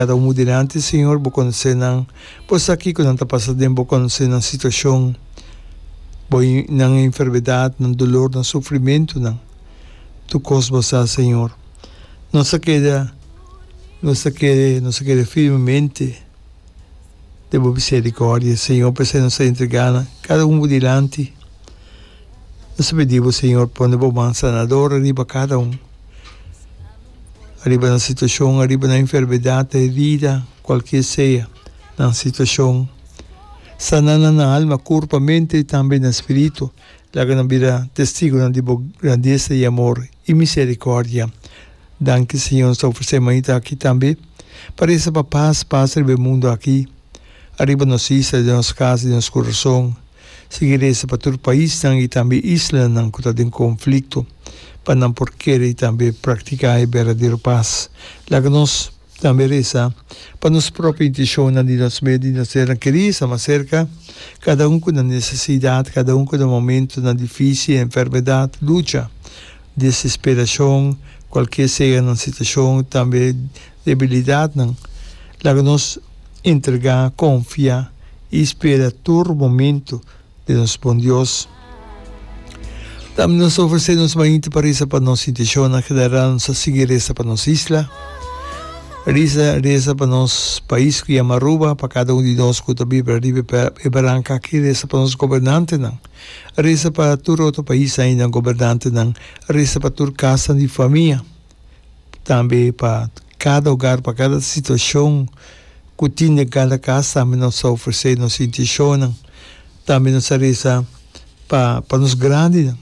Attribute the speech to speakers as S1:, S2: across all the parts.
S1: cada um delante, Senhor, vou conhecer não, pois aqui quando está passando, vou conhecer na situação, na enfermidade, no dolor, no sofrimento, não. Tu cosmos, Senhor. Não se queda firmemente de boa misericórdia, Senhor, para nos entregar cada um delante. Nós pedimos, Senhor, para o bom sanador, arriba cada um. Arriba na situação, arriba na enfermidade, herida, qualquer seja, na situação. Sanando na alma, corpo, mente e também no espírito, lá que não vira testigo de grandeza e amor e misericórdia. Danke, Senhor, nos oferecemos aqui também, para essa paz no mundo aqui. Arriba nos islas, de nossa casa, de nosso coração. Seguir essa para todo o país e também isla não que está em conflito, para não porquer e também praticar a verdadeira paz. Lá que nós também reza, para nos próprios intenções de nos meio de nos ser queridos, mas cerca, cada um com a necessidade, cada um com o momento na difícil, enfermidade, luta, desesperação, qualquer seja na situação, também debilidade, não. Lá que nós entregar, confiar e esperar todo momento de nosso bom Deus. Também nos oferecemos muito para isso, para nossa intenção, que dará nos seguir essa para nossa isla. Reza para nosso país, que é Maruba, para cada um de nós que também para Branca, aqui reza para nosso governante, não. Reza para todo outro país ainda governante, não. Reza para toda casa de família. Também para cada lugar, para cada situação, que cada casa, também nos oferecer nossa intenção, também nos reza para nos grandes.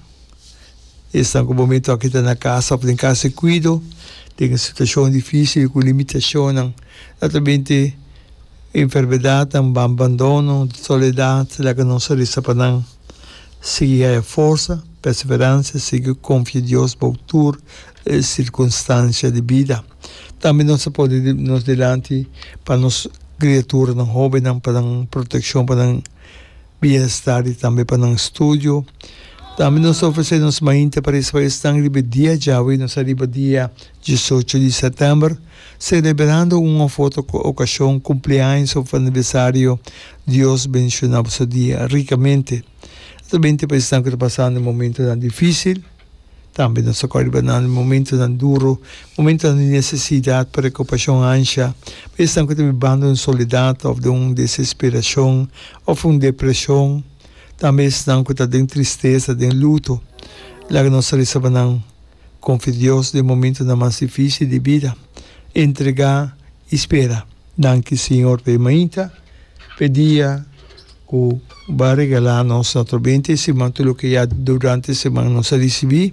S1: Esse é o momento aqui na casa, em casa e cuido, tem situação difícil, com limitação, também enfermidade, abandono, soledade, lá que nos reza para não seguir a força, perseverança, seguir confiar em Deus, voltar circunstância de vida. Também nós podemos nos delante para nos criaturas, não jovens, para proteção, para bem-estar e também para estúdio. Também nós oferecemos muito para esse país, dia já, nós arriba dia 18 de setembro, celebrando uma foto ocasião, cumpleaños ou aniversário. Deus abençoe o seu dia ricamente. Também para estar passando um momento difícil, também nós arribando um momento duro, momento de necessidade para compaixão ancha, estão vivendo em soledade, ou de uma desesperação, ou de uma depressão. Também estão em tristeza, em luto. Lá que nós recebemos confiar em Deus de momento mais difícil de vida. Entregar e esperar. Danke, Senhor, por muita. Pedia que vai regalar nosso bem se tudo que já durante a semana nós recebemos.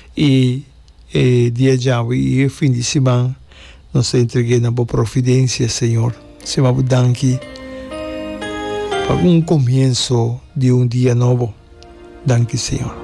S1: E dia já e fim de semana nós entreguemos na boa providência, Senhor. Senhor, danke. Para comienzo de un día nuevo. Danke, Señor.